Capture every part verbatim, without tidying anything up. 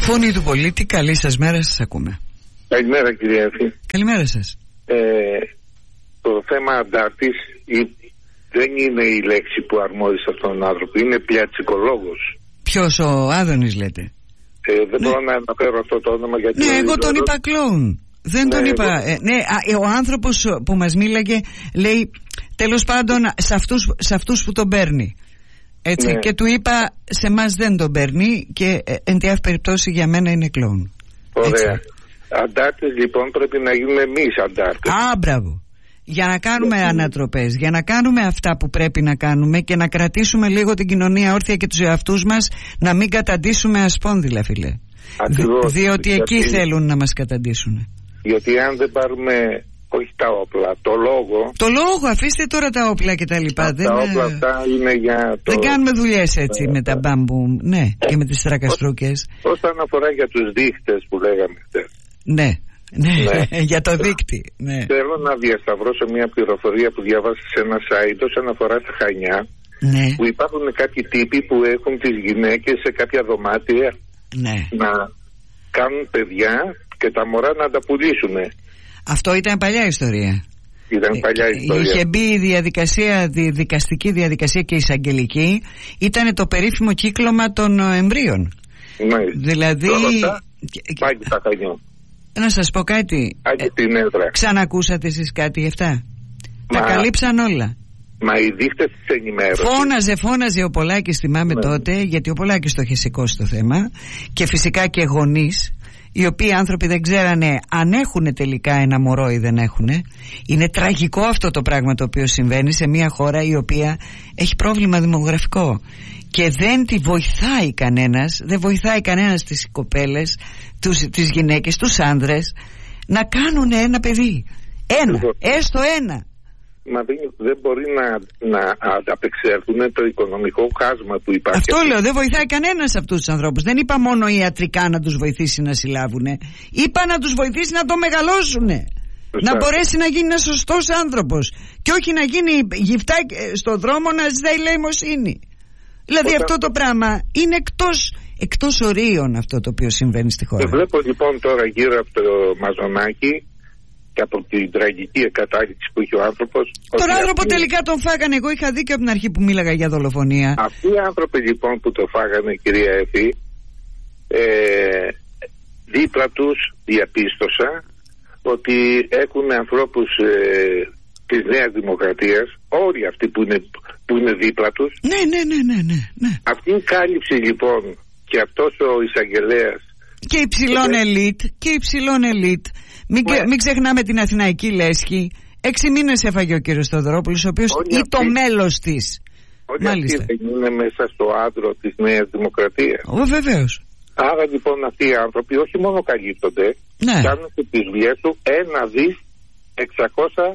Φωνή του πολίτη, καλή σας μέρα, σας ακούμε. Καλημέρα κυρία Εφή. Καλημέρα σας. Ε, το θέμα αντάρτης δεν είναι η λέξη που αρμόζει σε αυτόν τον άνθρωπο, είναι πλιατσικολόγος. Ποιος, ο Άδωνης λέτε? Ε, δεν ναι. μπορώ να αναφέρω αυτό το όνομα γιατί... Ναι, εγώ τον είπα κλόουν. Δεν ναι, τον είπα. Εγώ... Ε, ναι, ο άνθρωπος που μας μίλαγε λέει, τέλος πάντων, σε αυτούς, σε αυτούς που τον παίρνει. Έτσι, ναι. Και του είπα, σε εμάς δεν τον παίρνει και ε, εν τη περιπτώσει για μένα είναι κλόουν. Ωραία. Αντάρτες λοιπόν πρέπει να γίνουμε εμείς αντάρτες. Α, μπράβο. Για να κάνουμε yeah. ανατροπές, για να κάνουμε αυτά που πρέπει να κάνουμε και να κρατήσουμε λίγο την κοινωνία όρθια και τους εαυτούς μας, να μην καταντήσουμε ασπόνδυλα, φίλε. Ακριβώς, διότι γιατί... εκεί θέλουν να μας καταντήσουν. Γιατί αν δεν πάρουμε, όχι τα όπλα, το λόγο... Το λόγο, αφήστε τώρα τα όπλα και τα λοιπά. Τα δεν... όπλα αυτά είναι για το... Δεν κάνουμε δουλειές έτσι yeah. με τα μπάμπου, ναι, και με τις τρακαστρούκες. Όσον αφορά για τους δείχτες που λέγαμε χτες. Ναι. Ναι, ναι. Για το δίκτυ. Ναι. Θέλω να διασταυρώσω μια πληροφορία που διάβασα σε ένα site όσον αφορά στα Χανιά. Ναι. Που υπάρχουν κάποιοι τύποι που έχουν τις γυναίκες σε κάποια δωμάτια ναι. να κάνουν παιδιά και τα μωρά να τα πουλήσουν. Αυτό ήταν παλιά ιστορία. Ήταν παλιά ιστορία. Είχε μπει η διαδικασία, η δικαστική διαδικασία και η εισαγγελική. Ήταν το περίφημο κύκλωμα των εμβρίων. Ναι. Δηλαδή. Πάει και στα Χανιά. Να σας πω κάτι. Ε, ξανακούσατε εσείς κάτι γι' αυτά? Μα... Τα καλύψαν όλα. Μα οι δείχτες της ενημέρωσης. Φώναζε, φώναζε ο Πολάκης, θυμάμαι ναι. τότε, γιατί ο Πολάκης το είχε σηκώσει το θέμα. Και φυσικά και γονείς, οι οποίοι άνθρωποι δεν ξέρανε αν έχουν τελικά ένα μωρό ή δεν έχουν. Είναι τραγικό αυτό το πράγμα το οποίο συμβαίνει σε μια χώρα η οποία έχει πρόβλημα δημογραφικό. Και δεν τη βοηθάει κανένας, δεν βοηθάει κανένας τις κοπέλες, τους, τις γυναίκες, τους άνδρες να κάνουν ένα παιδί. Ένα, λοιπόν, έστω ένα. Μα δεν, δεν μπορεί να, να ανταπεξέλθουν το οικονομικό χάσμα που υπάρχει. Αυτό λέω, δεν βοηθάει κανένας αυτούς τους ανθρώπους. Δεν είπα μόνο ιατρικά να τους βοηθήσει να συλλάβουν. Είπα να τους βοηθήσει να το μεγαλώσουν. Να μπορέσει να γίνει ένας σωστός άνθρωπος. Και όχι να γίνει γυφτά στον δρόμο να ζητάει ελεημοσύνη. Δηλαδή Όταν... αυτό το πράγμα είναι εκτός, εκτός ορίων αυτό το οποίο συμβαίνει στη χώρα. Και βλέπω λοιπόν τώρα γύρω από το Μαζονάκι και από την τραγική κατάληξη που είχε ο άνθρωπος. Τον άνθρωπο αυτοί... τελικά τον φάγανε. Εγώ είχα δίκιο από την αρχή που μίλαγα για δολοφονία. Αυτοί οι άνθρωποι λοιπόν που το φάγανε, κυρία Εφή, ε, δίπλα τους διαπίστωσα ότι έχουν ανθρώπους ε, της Νέας Δημοκρατίας, όλοι αυτοί που είναι, που είναι δίπλα τους. Ναι, ναι, ναι, ναι, ναι, ναι. Αυτή η κάλυψη λοιπόν και αυτός ο εισαγγελέας και υψηλών ελίτ και υψηλών ελίτ. Μην, ναι. μην ξεχνάμε την Αθηναϊκή Λέσχη. Έξι μήνες έφαγε ο κύριος Στοδωρόπουλος, ο οποίος ή το μέλος της. Όλοι αυτοί δεν είναι μέσα στο άδρο της Νέας Δημοκρατίας. Ω, βεβαίως. Άρα λοιπόν αυτοί οι άνθρωποι όχι μόνο καλύπτονται, ναι. κάνουν και τις δουλειές του ένα δις εξακόσια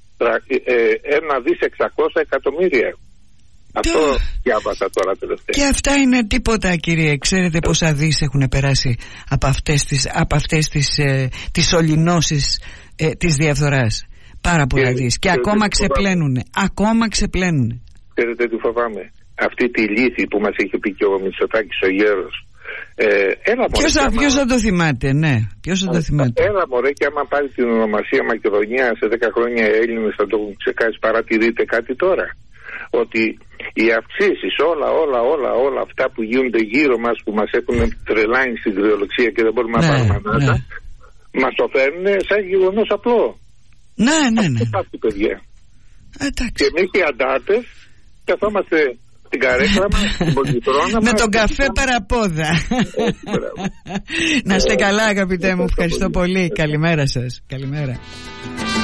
ένα δις εξακόσια εκατομμύρια. Αυτό διάβασα τώρα τελευταία. Και αυτά είναι τίποτα, κύριε. Ξέρετε πόσα δις έχουν περάσει από αυτές τις, από αυτές τις, ε, τις ολυνώσεις ε, της διαφθοράς. Πάρα πολλά δις. Και ακόμα ξεπλένουνε. Ακόμα ξεπλένουνε. Ξέρετε τι φοβάμαι? Αυτή τη λύθη που μας είχε πει και ο Μητσοτάκης ο Γέρος. Ε, έλα, ποιος, θα, άμα... ποιος θα το θυμάται, ναι. Ποιος θα το θυμάται. Έλα μωρέ, και άμα πάρει την ονομασία Μακεδονία σε δέκα χρόνια οι Έλληνες θα το ξεκάσει. Παρατηρείτε κάτι τώρα? Ότι οι αυξήσεις, όλα, όλα, όλα, όλα αυτά που γίνονται γύρω μας, που μας έχουν τρελάνει στην κρυολεξία και δεν μπορούμε ναι, να πάρουμε ανάτα, ναι. μας το φέρνουν σαν γεγονός απλό. Ναι, ναι, ναι. Αυτό παιδιά. Εντάξει. Και εμείς οι αντάρτες καθόμαστε την καρέκλα μας, την πολυτρώνα με τον καφέ παραπόδα. Να είστε καλά, αγαπητέ μου. Ευχαριστώ πολύ. Καλημέρα σας. Καλημέρα.